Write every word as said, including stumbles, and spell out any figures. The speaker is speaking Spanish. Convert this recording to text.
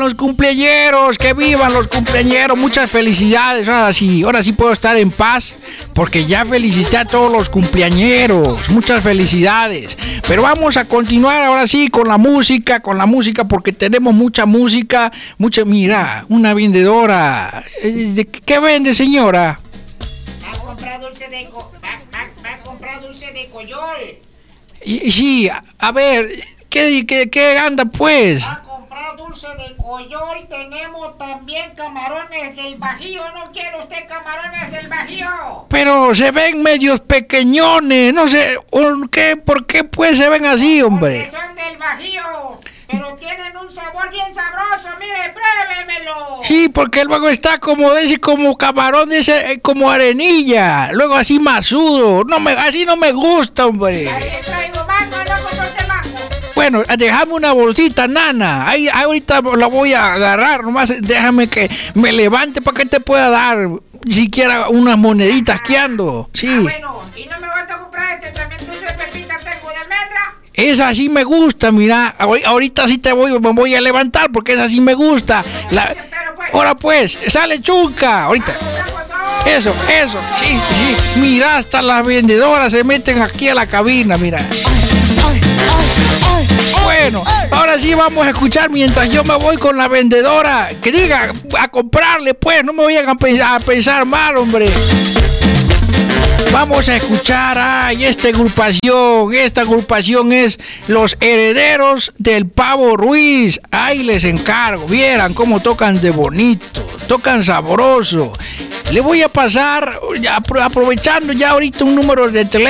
los cumpleañeros! ¡Que vivan los cumpleañeros! Muchas felicidades. Ahora sí, ahora sí puedo estar en paz porque ya felicité a todos los cumpleañeros. Muchas felicidades. Pero vamos a continuar ahora sí con la música, con la música porque tenemos mucha música. Mucha, mira, una vendedora. ¿Qué vende, señora? Va a comprar dulce de co- va, va, va a comprar dulce de coyol. Y, sí, a, a ver, ¿qué, qué, qué anda pues? Va a comprar dulce de coyol. Tenemos también camarones del Bajío. ¿No quiere usted camarones del Bajío? Pero se ven medios pequeñones, no sé, ¿por qué, por qué pues se ven así, hombre? Porque son del Bajío, pero tienen un sabor bien sabroso. Mire, pruébemelo. Sí, porque luego está como ese, como camarón de ese, eh, como arenilla, luego así masudo, no me, así no me gusta, hombre. Ahí le traigo mango, no compró usted mango. Bueno, déjame una bolsita, nana, ahí ahorita la voy a agarrar, nomás déjame que me levante para que te pueda dar siquiera unas moneditas que ando, sí. Ah, bueno, y no me vas a comprar este también dulce de pepita tengo de almendra. Esa sí me gusta, mira, ahorita sí te voy, me voy a levantar porque esa sí me gusta. La... Ahora pues, sale Chunca, ahorita. Eso, eso, sí, sí. Mira, hasta las vendedoras se meten aquí a la cabina, mira. Bueno, ahora sí vamos a escuchar mientras yo me voy con la vendedora. Que diga, a comprarle pues, no me vayan a pensar, a pensar mal, hombre. Vamos a escuchar, ay, esta agrupación, esta agrupación es Los Herederos del Pavo Ruiz. Ay, les encargo, vieran cómo tocan de bonito, tocan sabroso. Le voy a pasar, ya, aprovechando ya ahorita un número de teléfono.